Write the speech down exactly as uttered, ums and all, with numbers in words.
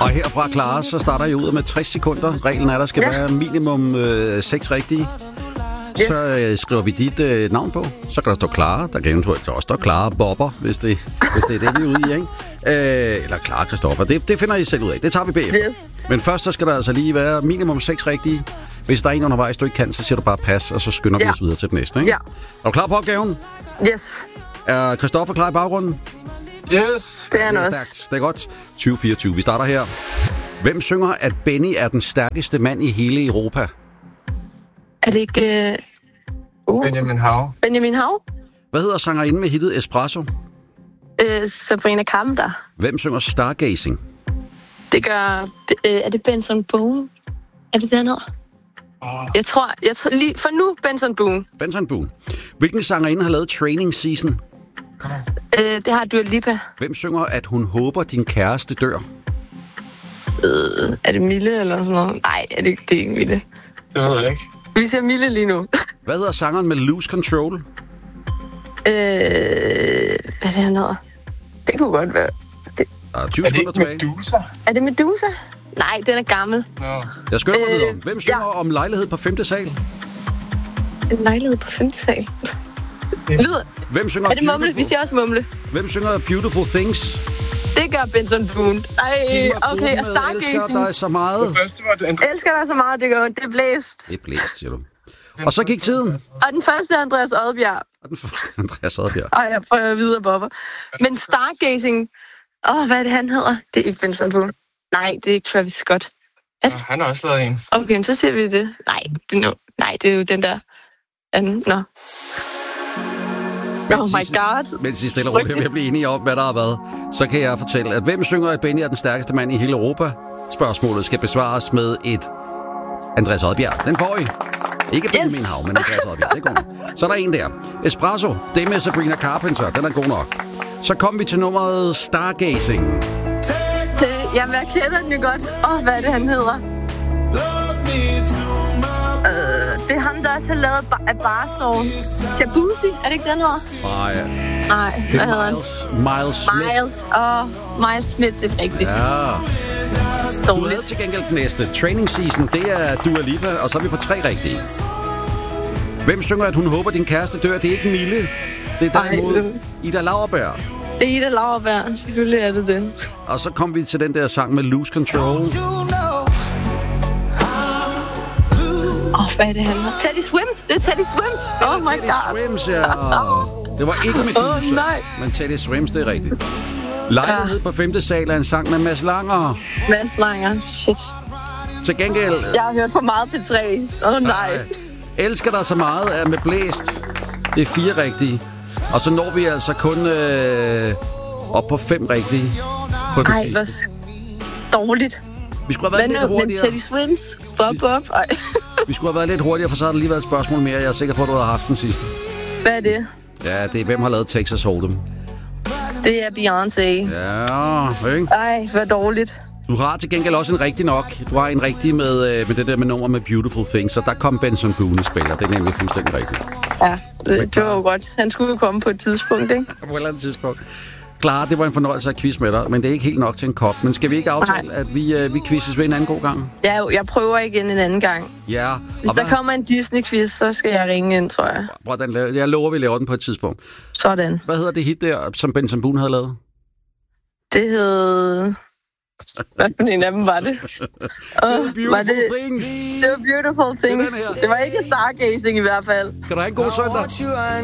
Og herfra, Clara, så starter jeg ud med tres sekunder. Reglen er, der skal ja. være minimum øh, seks rigtige. Yes. Så øh, skriver vi dit øh, navn på. Så kan der stå Clara. Der kan eventuelt også stå Clara Bobber, hvis det, hvis det er det, vi er ude i, ikke? Øh, eller Clara Christoffer. Det, det finder I selv ud af. Det tager vi bagefter. Yes. Men først så skal der altså lige være minimum seks rigtige. Hvis der er en undervejs, du ikke kan, så siger du bare pas, og så skynder ja. vi os videre til den næste, ikke? Ja. Er du klar på opgaven? Yes. Er Christoffer klar i baggrunden? Yes. Det er han det er også. Stærkt. Det er godt. tyve fireogtyve. Vi starter her. Hvem synger, at Benny er den stærkeste mand i hele Europa? Er det ikke... Uh, Benjamin Hav. Benjamin Hav? Hvad hedder sangerinden med hittet Espresso? Uh, Sabrina Carpenter. Hvem synger Stargazing? Det gør... Uh, er det Benson Boone? Er det den her? Oh. Jeg tror... Jeg tror lige, for nu, Benson Boone. Benson Boone. Hvilken sangerinde har lavet Training Season? Uh, det har Dua Lipa. Hvem synger, at hun håber, din kæreste dør? Uh, er det Mille eller sådan noget? Nej, er det, det er ikke Mille. Det ved jeg ikke. Vi ser Mille lige nu. Hvad hedder sangeren med Lose Control? Øh, hvad er det, han hedder? Det kunne godt være. Det... Der er tyve sekunder tilbage. Er det ikke Medusa? Er det Medusa? Nej, den er gammel. No. Jeg skynder mig Øh, videre. Hvem synger ja. om lejlighed på femte sal? En lejlighed på femte sal. Lyder. Hvem synger Er det Mumle? Beautiful? Vi siger også Mumle. Hvem synger Beautiful Things? Det gør Benson Boone. Ej, okay, og Stargazing. Elsker dig så meget. Det første var det Andreas. Elsker dig så meget, det gør det er blæst. Det er blæst, siger du. Og så gik tiden. Og den første er Andreas Oddbjerg. Og den første Andreas Oddbjerg. Ej, jeg prøver videre, Bobber. Men Stargazing... Åh, oh, hvad er det, han hedder? Det er ikke Benson Boone. Nej, det er ikke Travis Scott. Ja, han har også lavet en. Okay, men så ser vi det. Nej, det er, no. Nej, det er jo den der... anden. Nå. Oh my god. Mens I stille og roligt vil blive enige om, hvad der har været, så kan jeg fortælle, at hvem synger, at Benny er den stærkeste mand i hele Europa? Spørgsmålet skal besvares med et Andreas Oddbjerg. Den får I. Ikke Benjamin yes. Hav, men Andreas Oddbjerg. Det går nok. Så er der en der. Espresso. Det med Sabrina Carpenter. Den er god nok. Så kom vi til nummeret Stargazing. Til, jamen, jeg kender den jo godt. Åh, oh, hvad er det, han hedder? Uh, det er ham, der også har lavet af Barsong. Jabuzi, er det ikke den her? Nej. Nej, hvad hedder han? Miles, Miles Smith. Miles, og Miles Smith, det er rigtigt. Ja. Du Dårligt. havde til gengæld den næste. Training Season, det er Dua Lipa, og så er vi på tre rigtige. Hvem synger, at hun håber, din kæreste dør? Det er ikke Mille. Det er derimod Ej, Ida Lauerberg. det er Ida Lauerberg, selvfølgelig er det det. Og så kom vi til den der sang med Lose Control. Åh, oh, hvad er det, han hedder? Teddy Swims, det er Teddy Swims. Oh my Teddy god. Swims, ja. Det var ikke Medusa, Åh, nej. men Teddy Swims, det er rigtigt. Lejlighed ja. på femte sal er en sang med Mads Langer. Mads Langer, shit. Til gengæld... Jeg har hørt for meget P tre. Åh, oh, nej. Elsker dig så meget er med blæst. Det er fire rigtige. Og så når vi altså kun øh, op på fem rigtige. På det Ej, sidste. hvor dårligt. Vi skulle have været Men, lidt men hurtigere. Teddy Swims, Bob Bob. Ej. Vi skulle have været lidt hurtigere, for så har der lige været et spørgsmål mere. Jeg er sikker på, at du har haft den sidste. Hvad er det? Ja, det er hvem har lavet Texas Hold'em. Det er Beyoncé. Ja, ikke? Ej, hvor dårligt. Du har til gengæld også en rigtig nok. Du har en rigtig med, med det der med nummer med Beautiful Things, så der kom Benson Boone i spiller. Det er nemlig fuldstændig rigtigt. Ja, det, det var jo godt. Han skulle jo komme på et tidspunkt, ikke? På et eller andet tidspunkt. Klar, det var en fornøjelse at quiz med dig, men det er ikke helt nok til en kop. Men skal vi ikke aftale, Nej. at vi, uh, vi quizzes ved en anden god gang? Ja, jeg prøver igen en anden gang. Ja. Hvis der hvad? kommer en Disney-quiz, så skal jeg ringe ind, tror jeg. Hvordan, jeg lover, vi laver den på et tidspunkt. Sådan. Hvad hedder det hit der, som Benson Boone havde lavet? Det hed... Hvad for en af dem var det? Uh, beautiful var det... Things. Det var Beautiful Things. Det, det var ikke Stargazing i hvert fald. Kan du have en god søndag?